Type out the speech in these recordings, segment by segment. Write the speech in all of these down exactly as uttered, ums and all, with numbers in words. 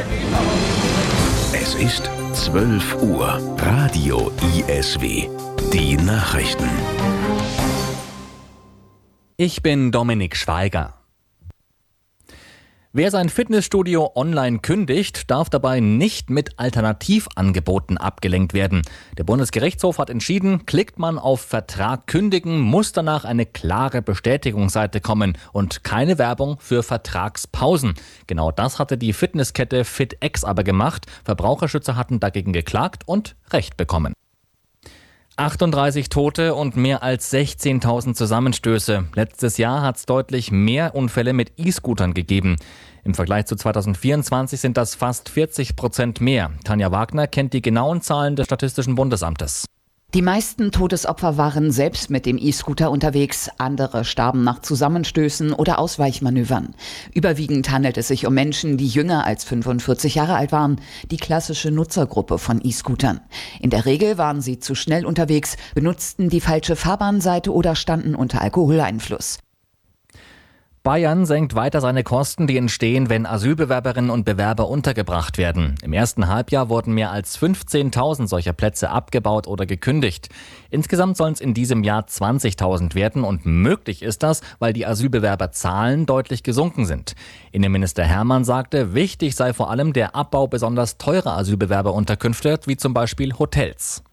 Es ist zwölf Uhr. Radio I S W. Die Nachrichten. Ich bin Dominik Schweiger. Wer sein Fitnessstudio online kündigt, darf dabei nicht mit Alternativangeboten abgelenkt werden. Der Bundesgerichtshof hat entschieden, klickt man auf Vertrag kündigen, muss danach eine klare Bestätigungsseite kommen und keine Werbung für Vertragspausen. Genau das hatte die Fitnesskette FitX aber gemacht. Verbraucherschützer hatten dagegen geklagt und Recht bekommen. achtunddreißig Tote und mehr als sechzehntausend Zusammenstöße. Letztes Jahr hat es deutlich mehr Unfälle mit E-Scootern gegeben. Im Vergleich zu zweitausendvierundzwanzig sind das fast vierzig Prozent mehr. Tanja Wagner kennt die genauen Zahlen des Statistischen Bundesamtes. Die meisten Todesopfer waren selbst mit dem E-Scooter unterwegs. Andere starben nach Zusammenstößen oder Ausweichmanövern. Überwiegend handelt es sich um Menschen, die jünger als fünfundvierzig Jahre alt waren. Die klassische Nutzergruppe von E-Scootern. In der Regel waren sie zu schnell unterwegs, benutzten die falsche Fahrbahnseite oder standen unter Alkoholeinfluss. Bayern senkt weiter seine Kosten, die entstehen, wenn Asylbewerberinnen und Bewerber untergebracht werden. Im ersten Halbjahr wurden mehr als fünfzehntausend solcher Plätze abgebaut oder gekündigt. Insgesamt sollen es in diesem Jahr zwanzigtausend werden und möglich ist das, weil die Asylbewerberzahlen deutlich gesunken sind. Innenminister Hermann sagte, wichtig sei vor allem der Abbau besonders teurer Asylbewerberunterkünfte, wie zum Beispiel Hotels.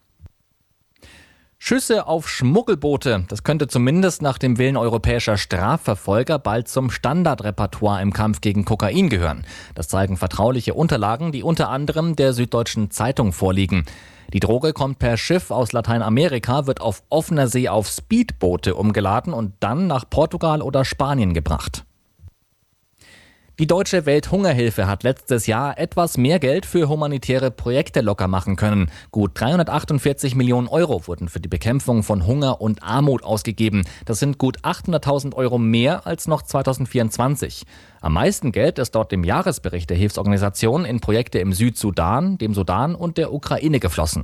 Schüsse auf Schmuggelboote, das könnte zumindest nach dem Willen europäischer Strafverfolger bald zum Standardrepertoire im Kampf gegen Kokain gehören. Das zeigen vertrauliche Unterlagen, die unter anderem der Süddeutschen Zeitung vorliegen. Die Droge kommt per Schiff aus Lateinamerika, wird auf offener See auf Speedboote umgeladen und dann nach Portugal oder Spanien gebracht. Die Deutsche Welthungerhilfe hat letztes Jahr etwas mehr Geld für humanitäre Projekte locker machen können. Gut dreihundertachtundvierzig Millionen Euro wurden für die Bekämpfung von Hunger und Armut ausgegeben. Das sind gut achthunderttausend Euro mehr als noch zweitausendvierundzwanzig. Am meisten Geld ist dort dem Jahresbericht der Hilfsorganisation in Projekte im Südsudan, dem Sudan und der Ukraine geflossen.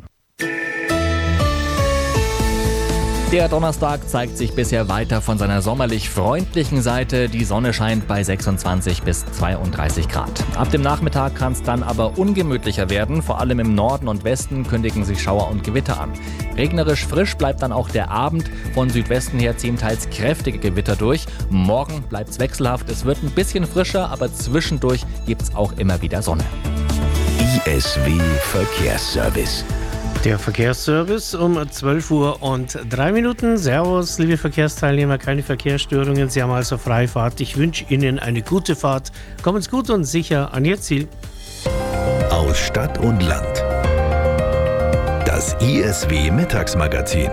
Der Donnerstag zeigt sich bisher weiter von seiner sommerlich freundlichen Seite. Die Sonne scheint bei sechsundzwanzig bis zweiunddreißig Grad. Ab dem Nachmittag kann es dann aber ungemütlicher werden. Vor allem im Norden und Westen kündigen sich Schauer und Gewitter an. Regnerisch frisch bleibt dann auch der Abend. Von Südwesten her ziehen teils kräftige Gewitter durch. Morgen bleibt es wechselhaft. Es wird ein bisschen frischer, aber zwischendurch gibt es auch immer wieder Sonne. I S W Verkehrsservice. Der Verkehrsservice um zwölf Uhr und drei Minuten. Servus, liebe Verkehrsteilnehmer, keine Verkehrsstörungen. Sie haben also Freifahrt. Ich wünsche Ihnen eine gute Fahrt. Kommen Sie gut und sicher an Ihr Ziel. Aus Stadt und Land. Das I S W Mittagsmagazin.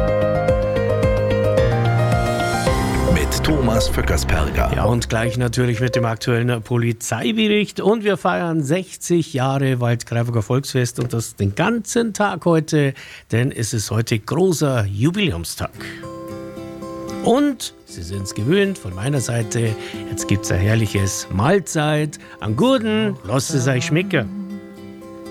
Mit Thomas Vöckersperger. Ja, und gleich natürlich mit dem aktuellen Polizeibericht. Und wir feiern sechzig Jahre Waldkraiburger Volksfest und das den ganzen Tag heute, denn es ist heute großer Jubiläumstag. Und Sie sind es gewöhnt von meiner Seite, jetzt gibt es ein herrliches Mahlzeit. An Guten, lasst es euch schmecken.